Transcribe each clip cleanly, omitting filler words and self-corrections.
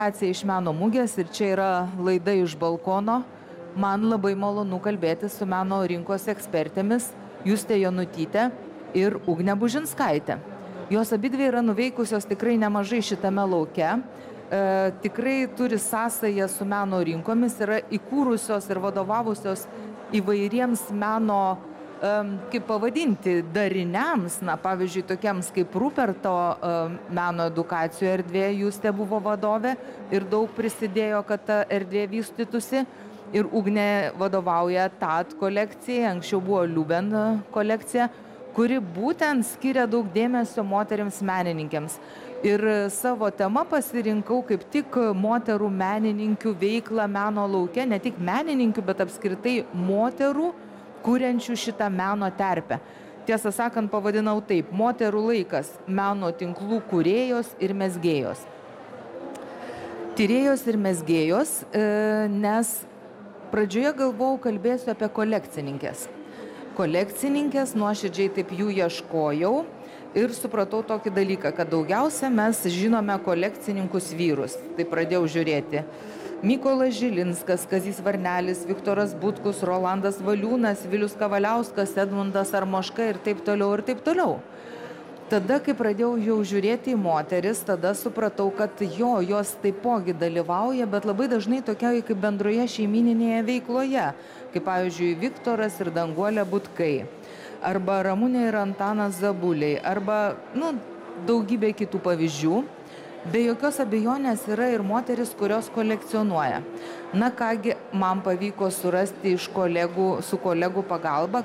Iš meno mugės ir čia yra laida iš balkono. Man labai malonu kalbėti su meno rinkos ekspertėmis Juste Jonutyte ir Ugne Bužinskaite. Jos abidvi yra nuveikusios tikrai nemažai šitame lauke. Tikrai turi sąsają su meno rinkomis, yra įkūrusios ir vadovavusios įvairiems meno kaip pavadinti, dariniams, pavyzdžiui, tokiems kaip Ruperto meno edukacijų erdvė, Justė buvo vadovė ir daug prisidėjo, kad ta erdvė vystytųsi. Ir Ugnė vadovauja TAT kolekcijai, anksčiau buvo Liuben kolekcija, kuri būtent skiria daug dėmesio moterims menininkėms. Ir savo temą pasirinkau kaip tik moterų menininkių veiklą meno lauke, ne tik menininkių, bet apskritai moterų, kuriančių šitą meno terpę. Tiesą sakant, pavadinau taip: moterų laikas – meno tinklų kūrėjos ir mezgėjos. Tyrėjos ir mezgėjos, nes pradžioje galvojau, kalbėsiu apie kolekcininkės. Kolekcininkės, nuoširdžiai taip jų ieškojau ir supratau tokį dalyką, kad daugiausia mes žinome kolekcininkus vyrus. Tai pradėjau žiūrėti. Mykolas Žilinskas, Kazys Varnelis, Viktoras Butkus, Rolandas Valiūnas, Vilius Kavaliauskas, Edmundas Armoška ir taip toliau ir taip toliau. Tada, kai pradėjau jau žiūrėti į moteris, tada supratau, kad jos taipogi dalyvauja, bet labai dažnai tokia kaip bendroje šeimininėje veikloje, kaip pavyzdžiui Viktoras ir Danguolė Butkai, arba Ramunė ir Antanas Zabuliai, arba daugybė kitų pavyzdžių. Be jokios abejonės yra ir moteris, kurios kolekcionuoja. Kągi, man pavyko surasti su kolegų pagalba,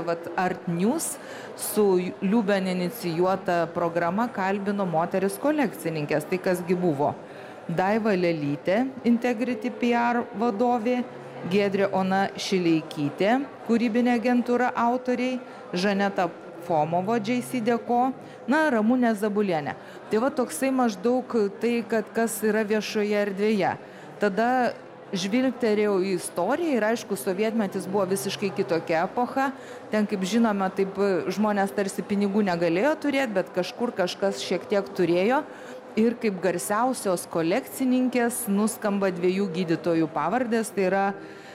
Art News su Liuben inicijuota programa kalbino moteris kolekcininkės. Tai kasgi buvo? Daiva Lelytė, Integrity PR vadovė, Giedrė Ona Šileikytė, kūrybinė agentūra autoriai, Žaneta Fomovo, JC Deko, Ramunė Zabulienė. Tai toksai maždaug tai, kad kas yra viešoje erdvėje. Tada žvilgterėjau į istoriją ir aišku, sovietmetis buvo visiškai kitokia epocha. Ten, kaip žinome, taip žmonės tarsi pinigų negalėjo turėti, bet kažkur kažkas šiek tiek turėjo. Ir kaip garsiausios kolekcininkės nuskamba dviejų gydytojų pavardės, tai yra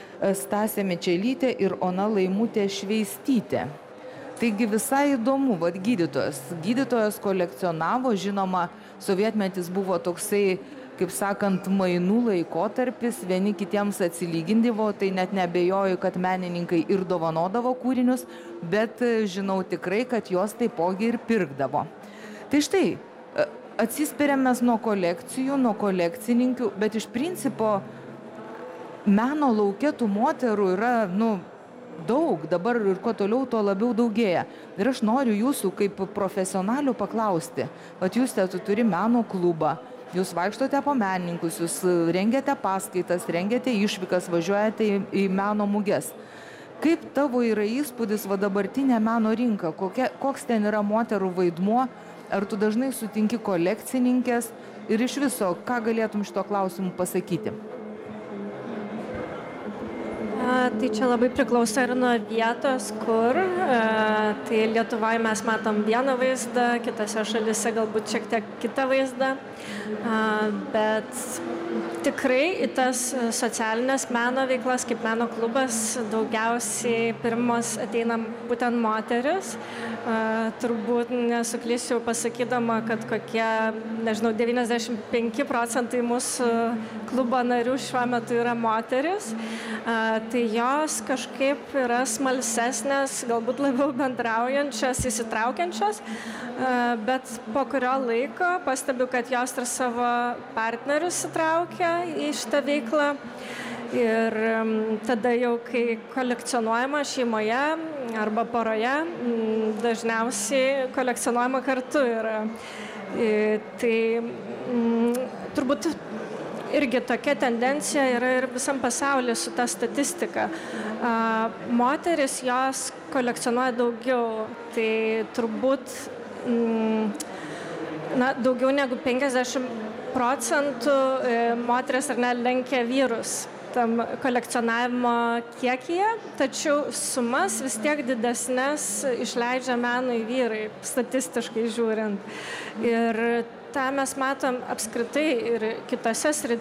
Stasė Mičelytė ir Ona Laimutė Šveistytė. Taigi visai įdomu, gydytojas. Gydytojas kolekcionavo, žinoma, sovietmetis buvo toksai, kaip sakant, mainų laikotarpis, vieni kitiems atsilygindavo, tai net neabejoju, kad menininkai ir dovanodavo kūrinius, bet žinau tikrai, kad jos taipogi ir pirkdavo. Tai štai, atsispiriam mes nuo kolekcijų, nuo kolekcininkių, bet iš principo meno lauke tų moterų yra, daug, dabar ir kuo toliau, tuo labiau daugėja. Ir aš noriu jūsų kaip profesionalių paklausti. Jūs tu turi meno klubą, jūs vaikštote po menininkus, jūs rengiate paskaitas, rengiate išvykas, važiuojate į meno muges. Kaip tavo yra įspūdis dabartinė meno rinka? Koks ten yra moterų vaidmuo? Ar tu dažnai sutinki kolekcininkės? Ir iš viso, ką galėtum šito klausimu pasakyti? Tai čia labai priklauso ir nuo vietos, kur. Tai Lietuvoje mes matom vieną vaizdą, kitose šalise galbūt šiek tiek kitą vaizdą. Bet tikrai į tas socialinės meno veiklas, kaip meno klubas, daugiausiai pirmos ateina būtent moteris. Turbūt nesuklysiu pasakydama, kad kokie, 95% mūsų klubo narių šiuo metu yra moteris. Tai jos kažkaip yra smalsesnės, galbūt labiau bendraujančios, įsitraukiančios, bet po kurio laiko pastebiu, kad jos ir savo partnerius įtraukia į šitą veiklą. Ir tada jau, kai kolekcionuojama šeimoje arba poroje, dažniausiai kolekcionuojama kartu yra. Tai turbūt irgi tokia tendencija yra ir visam pasaulyje su ta statistika. Moteris jos kolekcionuoja daugiau, tai turbūt daugiau negu 50% moteris ar ne lenkia vyrus tam kolekcionavimo kiekyje, tačiau sumas vis tiek didesnės išleidžia menui vyrai, statistiškai žiūrint. Ir tą mes matom apskritai ir kitose